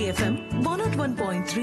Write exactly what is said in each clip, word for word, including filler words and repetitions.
FM one not one point three.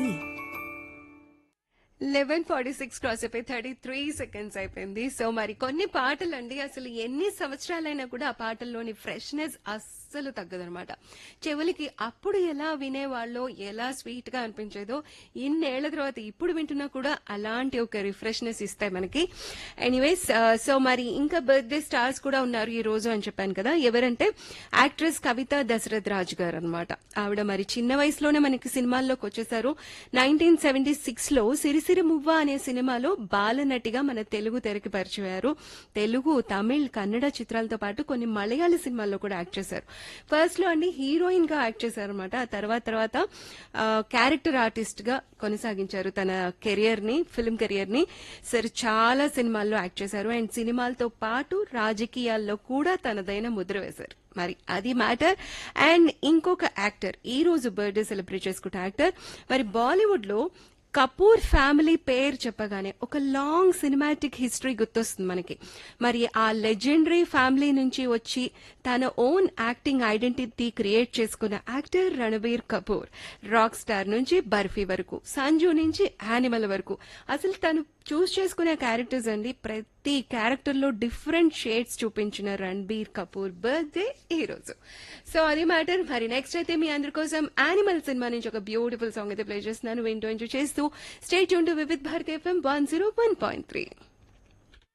Eleven forty six cross అయిపోయి thirty three seconds అయిపోయింది. So మరి కొన్ని పాటలు అండి అసలు ఎన్ని సంవత్సరాలైనా కూడా ఆ పాటల్లోని ఫ్రెష్నెస్ అస్సలు తగ్గదనమాట. చెవులకి అప్పుడు ఎలా వినేవాళ్ళో, ఎలా స్వీట్ గా అనిపించేదో ఇన్నేళ్ల తర్వాత ఇప్పుడు వింటున్నా కూడా అలాంటి ఒక రిఫ్రెష్నెస్ ఇస్తాయి మనకి. ఎనీవేస్, సో మరి ఇంకా బర్త్డే స్టార్స్ కూడా ఉన్నారు ఈ రోజు అని చెప్పాను కదా. ఎవరంటే యాక్ట్రెస్ కవిత దశరథ్ రాజ్ గారు అనమాట. ఆవిడ మరి చిన్న వయసులోనే మనకి సినిమాల్లోకి వచ్చేసారు. నైన్టీన్ సెవెంటీ సిక్స్ లో సిరిసిరి మువ్వ అనే సినిమాలో బాలనటిగా మన తెలుగు తెరకి పరిచయారు. తెలుగు, తమిళ్, కన్నడ చిత్రాలతో పాటు కొన్ని మలయాళ సినిమాల్లో కూడా యాక్ట్ చేశారు. ఫస్ట్ లో అండి హీరోయిన్ గా యాక్ట్ చేశారు అనమాట. ఆ తర్వాత తర్వాత క్యారెక్టర్ ఆర్టిస్ట్ గా కొనసాగించారు తన కెరియర్ ని, ఫిల్మ్ కెరియర్ ని. సరే, చాలా సినిమాల్లో యాక్ట్ చేశారు. అండ్ సినిమాలతో పాటు రాజకీయాల్లో కూడా తనదైన ముద్ర వేశారు. మరి అది మ్యాటర్. అండ్ ఇంకొక యాక్టర్ ఈ రోజు బర్త్డే సెలబ్రేట్ చేసుకుంటే యాక్టర్ మరి బాలీవుడ్ లో కపూర్ ఫ్యామిలీ పేరు చెప్పగానే ఒక లాంగ్ సినిమాటిక్ హిస్టరీ గుర్తొస్తుంది మనకి. మరి ఆ లెజెండరీ ఫ్యామిలీ నుంచి వచ్చి తన ఓన్ యాక్టింగ్ ఐడెంటిటీ క్రియేట్ చేసుకున్న actor Ranbir Kapoor. Rock star నుంచి బర్ఫీ వరకు, సంజు నుంచి యానిమల్ వరకు అసలు తను చూస్ చేసుకునే క్యారెక్టర్స్ అండి. ప్రతి క్యారెక్టర్ లో డిఫరెంట్ షేడ్స్ చూపించిన రణబీర్ కపూర్ బర్త్డే ఈ రోజు. సో అది మ్యాటర్. మరి నెక్స్ట్ అయితే మీ అందరి కోసం యానిమల్ సినిమా నుంచి ఒక బ్యూటిఫుల్ సాంగ్ అయితే ప్లే చేస్తున్నాను. వింటూ ఎంజాయ్ చేస్తూ stay tune to Vividh Bharati FM one zero one point three.